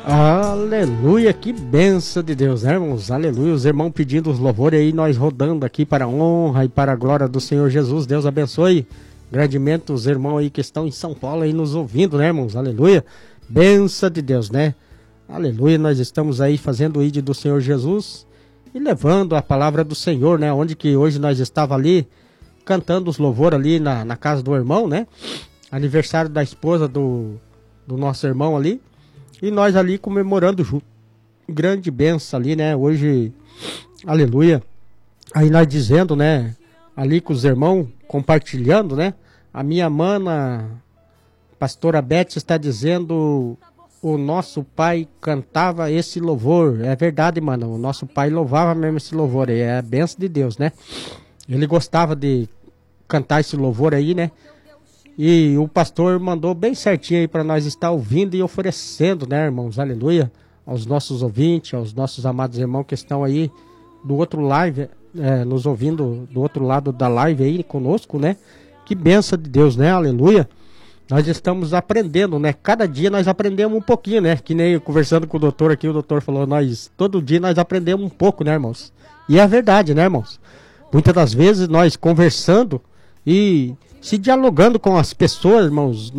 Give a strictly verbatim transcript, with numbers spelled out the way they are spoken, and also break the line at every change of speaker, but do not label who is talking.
Aleluia, que benção de Deus, né, irmãos? Aleluia, os irmãos pedindo os louvores aí, nós rodando aqui para a honra e para a glória do Senhor Jesus. Deus abençoe grandemente os irmãos aí que estão em São Paulo aí nos ouvindo, né, irmãos? Aleluia, benção de Deus, né? Aleluia, nós estamos aí fazendo o I D do Senhor Jesus e levando a palavra do Senhor, né? Onde que hoje nós estava ali cantando os louvores ali na, na casa do irmão, né? Aniversário da esposa do, do nosso irmão ali. E nós ali comemorando junto. Grande benção ali, né? Hoje, aleluia. Aí nós dizendo, né? Ali com os irmãos, compartilhando, né? A minha mana, pastora Beth, está dizendo: o nosso pai cantava esse louvor. É verdade, mano. O nosso pai louvava mesmo esse louvor aí. É a benção de Deus, né? Ele gostava de cantar esse louvor aí, né? E o pastor mandou bem certinho aí para nós estar ouvindo e oferecendo, né, irmãos? Aleluia. Aos nossos ouvintes, aos nossos amados irmãos que estão aí do outro live, é, nos ouvindo do outro lado da live aí conosco, né? Que benção de Deus, né? Aleluia. Nós estamos aprendendo, né? Cada dia nós aprendemos um pouquinho, né? Que nem conversando com o doutor aqui, o doutor falou, nós, todo dia nós aprendemos um pouco, né, irmãos? E é verdade, né, irmãos? Muitas das vezes nós conversando e se dialogando com as pessoas, irmãos,